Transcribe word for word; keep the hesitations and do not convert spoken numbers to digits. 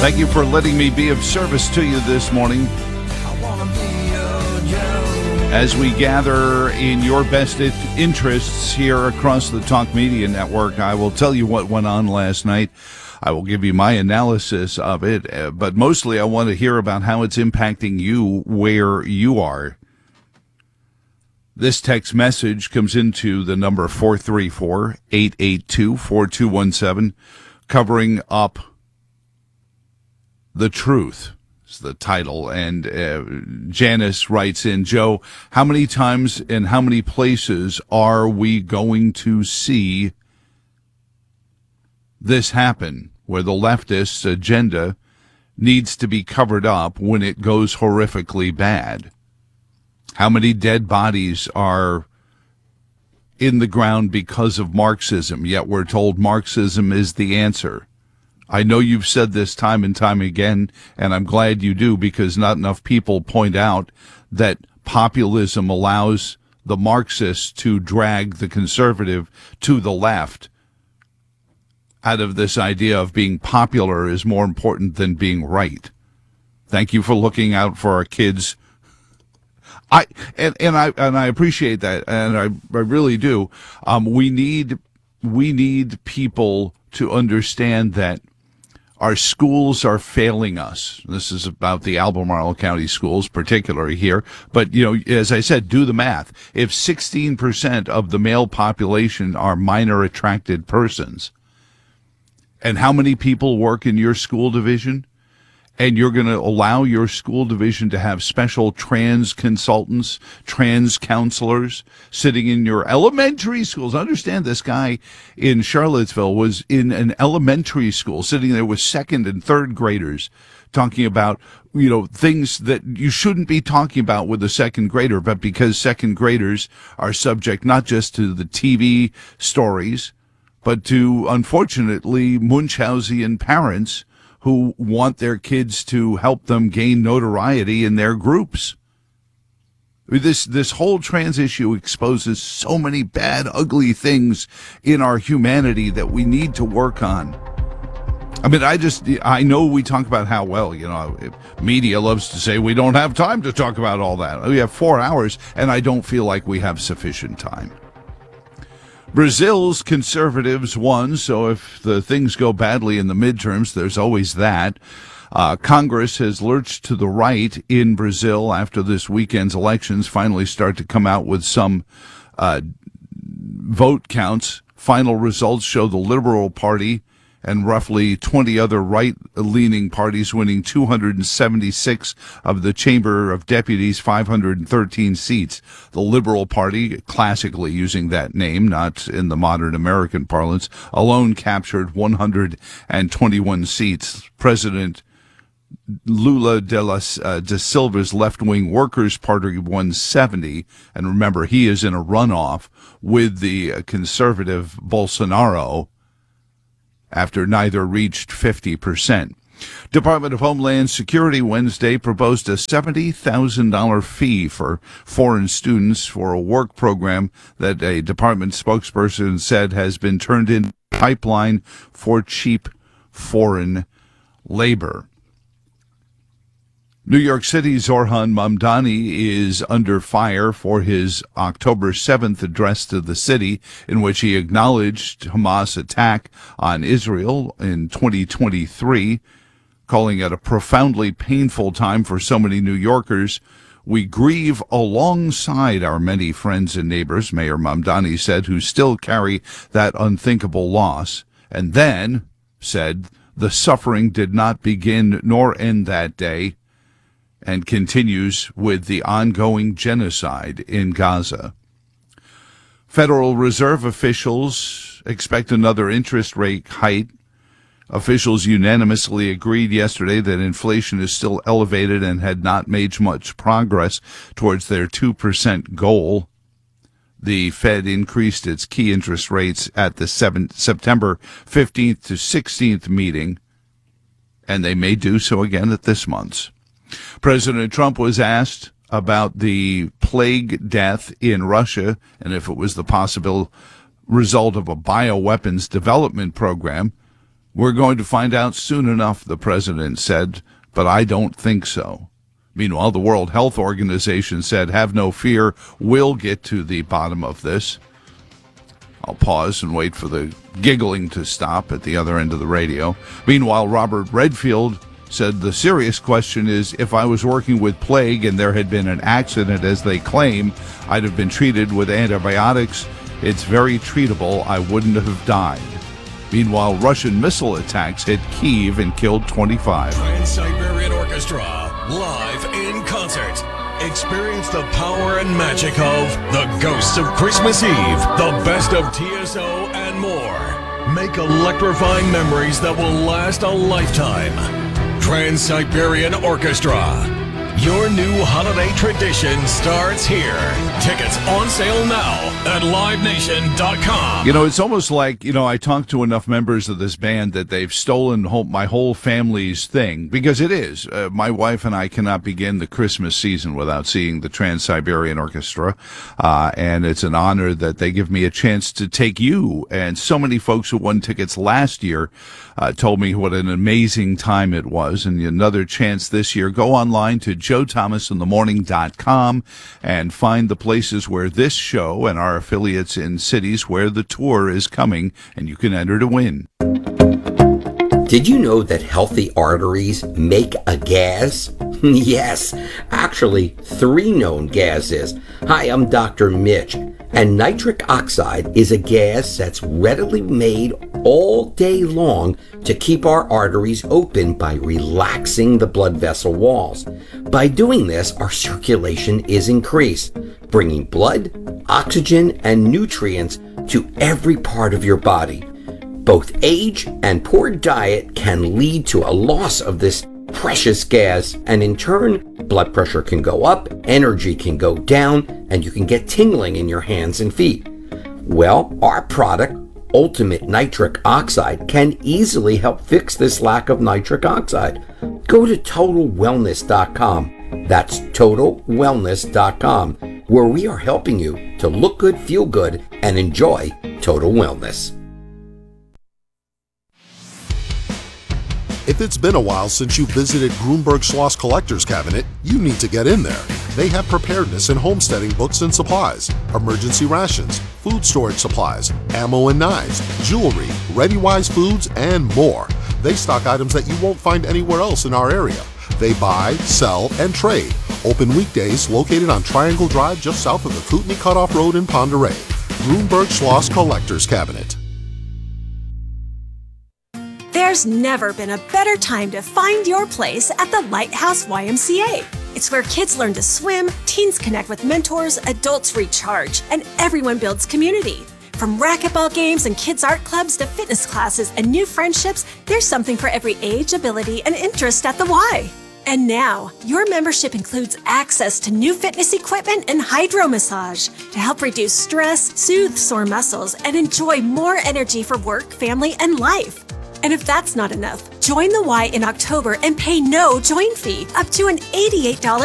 Thank you for letting me be of service to you this morning. As we gather in your best interests here across the Talk Media Network, I will tell you what went on last night. I will give you my analysis of it, but mostly I want to hear about how it's impacting you where you are. This text message comes into the number four three four, eight eight two, four two one seven, covering up The Truth is the title. And uh, Janice writes in, Joe, how many times and how many places are we going to see this happen, where the leftist agenda needs to be covered up when it goes horrifically bad? How many dead bodies are in the ground because of Marxism, yet we're told Marxism is the answer? I know you've said this time and time again, and I'm glad you do, because not enough people point out that populism allows the Marxists to drag the conservative to the left out of this idea of being popular is more important than being right. Thank you for looking out for our kids. I and, and I and I appreciate that, and I, I really do. Um, we need we need people to understand that our schools are failing us. This is about the Albemarle County schools, particularly here. But, you know, as I said, do the math. If sixteen percent of the male population are minor attracted persons, and how many people work in your school division, and you're going to allow your school division to have special trans consultants, trans counselors sitting in your elementary schools. Understand, this guy in Charlottesville was in an elementary school, sitting there with second and third graders, talking about, you know, things that you shouldn't be talking about with a second grader, but because second graders are subject not just to the T V stories, but to, unfortunately, Munchausian parents who want their kids to help them gain notoriety in their groups. This this whole trans issue exposes so many bad, ugly things in our humanity that we need to work on. I mean, I just, I know we talk about how, well, you know, media loves to say we don't have time to talk about all that. We have four hours, and I don't feel like we have sufficient time. Brazil's conservatives won, so if the things go badly in the midterms, there's always that. Uh, Congress has lurched to the right in Brazil after this weekend's elections finally start to come out with some uh, vote counts. Final results show the Liberal Party and roughly twenty other right-leaning parties winning two hundred seventy-six of the Chamber of Deputies' five hundred thirteen seats. The Liberal Party, classically using that name, not in the modern American parlance, alone captured one hundred twenty-one seats. President Lula de, la, uh, de Silva's left-wing Workers' Party won seventy, and remember, he is in a runoff with the uh, conservative Bolsonaro, after neither reached fifty percent. Department of Homeland Security Wednesday proposed a seventy thousand dollars fee for foreign students for a work program that a department spokesperson said has been turned in pipeline for cheap foreign labor. New York City's Orhan Mamdani is under fire for his October seventh address to the city, in which he acknowledged Hamas' attack on Israel in twenty twenty-three, calling it a profoundly painful time for so many New Yorkers. We grieve alongside our many friends and neighbors, Mayor Mamdani said, who still carry that unthinkable loss. And then said the suffering did not begin nor end that day, and continues with the ongoing genocide in Gaza. Federal Reserve officials expect another interest rate hike. Officials unanimously agreed yesterday that inflation is still elevated and had not made much progress towards their two percent goal. The Fed increased its key interest rates at the September fifteenth to sixteenth meeting, and they may do so again at this month's. President Trump was asked about the plague death in Russia and if it was the possible result of a bioweapons development program. We're going to find out soon enough, the president said, but I don't think so. Meanwhile, the World Health Organization said, have no fear, we'll get to the bottom of this. I'll pause and wait for the giggling to stop at the other end of the radio. Meanwhile, Robert Redfield said the serious question is, if I was working with plague and there had been an accident, as they claim, I'd have been treated with antibiotics. It's very treatable. I wouldn't have died. Meanwhile, Russian missile attacks hit Kyiv and killed twenty-five. Trans-Siberian Orchestra, live in concert. Experience the power and magic of The Ghosts of Christmas Eve, the best of T S O, and more. Make electrifying memories that will last a lifetime. Trans-Siberian Orchestra. Your new holiday tradition starts here. Tickets on sale now at live nation dot com. You know, it's almost like, you know, I talked to enough members of this band that they've stolen whole, my whole family's thing, because it is. Uh, my wife and I cannot begin the Christmas season without seeing the Trans-Siberian Orchestra, uh, and it's an honor that they give me a chance to take you. And so many folks who won tickets last year uh, told me what an amazing time it was, and another chance this year. Go online to joe thomas in the morning dot com and find the places where this show and our affiliates in cities where the tour is coming, and you can enter to win. Did you know that healthy arteries make a gas? Yes, actually three known gases. Hi, I'm Doctor Mitch, and nitric oxide is a gas that's readily made all day long to keep our arteries open by relaxing the blood vessel walls. By doing this, our circulation is increased, bringing blood, oxygen, and nutrients to every part of your body. Both age and poor diet can lead to a loss of this precious gas, and in turn, blood pressure can go up, energy can go down, and you can get tingling in your hands and feet. Well, our product, Ultimate Nitric Oxide, can easily help fix this lack of nitric oxide. Go to total wellness dot com. That's total wellness dot com, where we are helping you to look good, feel good, and enjoy total wellness. If it's been a while since you visited Grunberg Schloss Collector's Cabinet, you need to get in there. They have preparedness and homesteading books and supplies, emergency rations, food storage supplies, ammo and knives, jewelry, ReadyWise foods, and more. They stock items that you won't find anywhere else in our area. They buy, sell, and trade. Open weekdays, located on Triangle Drive just south of the Kootenai Cutoff Road in Ponderay. Grunberg Schloss Collector's Cabinet. There's never been a better time to find your place at the Lighthouse Y M C A. It's where kids learn to swim, teens connect with mentors, adults recharge, and everyone builds community. From racquetball games and kids' art clubs to fitness classes and new friendships, there's something for every age, ability, and interest at the Y. And now, your membership includes access to new fitness equipment and hydro massage to help reduce stress, soothe sore muscles, and enjoy more energy for work, family, and life. And if that's not enough, join the Y in October and pay no join fee, up to an eighty-eight dollars